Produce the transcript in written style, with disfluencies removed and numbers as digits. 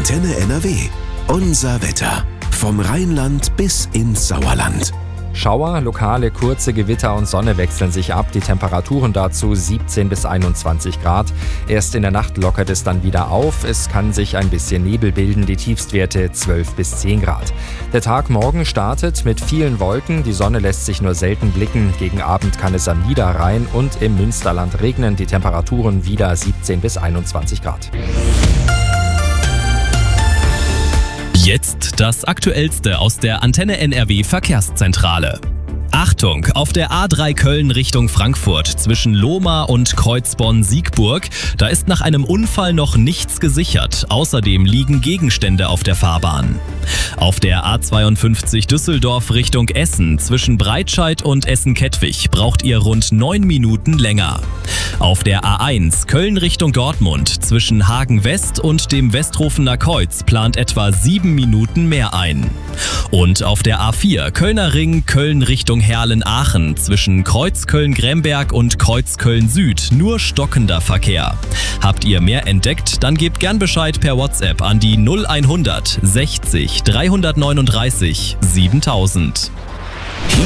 Antenne NRW. Unser Wetter. Vom Rheinland bis ins Sauerland. Schauer, lokale kurze Gewitter und Sonne wechseln sich ab. Die Temperaturen dazu 17 bis 21 Grad. Erst in der Nacht lockert es dann wieder auf. Es kann sich ein bisschen Nebel bilden. Die Tiefstwerte 12 bis 10 Grad. Der Tag morgen startet mit vielen Wolken. Die Sonne lässt sich nur selten blicken. Gegen Abend kann es am Niederrhein und im Münsterland regnen. Die Temperaturen wieder 17 bis 21 Grad. Jetzt das Aktuellste aus der Antenne NRW Verkehrszentrale. Achtung, auf der A3 Köln Richtung Frankfurt zwischen Lohmar und Kreuzborn-Siegburg, da ist nach einem Unfall noch nichts gesichert. Außerdem liegen Gegenstände auf der Fahrbahn. Auf der A52 Düsseldorf Richtung Essen zwischen Breitscheid und Essen-Kettwig braucht ihr rund 9 Minuten länger. Auf der A1 Köln Richtung Dortmund zwischen Hagen West und dem Westrofener Kreuz plant etwa 7 Minuten mehr ein. Und auf der A4 Kölner Ring Köln Richtung Herlen-Aachen zwischen Kreuz-Köln-Gremberg und Kreuz-Köln-Süd nur stockender Verkehr. Habt ihr mehr entdeckt? Dann gebt gern Bescheid per WhatsApp an die 0100 60 339 7000.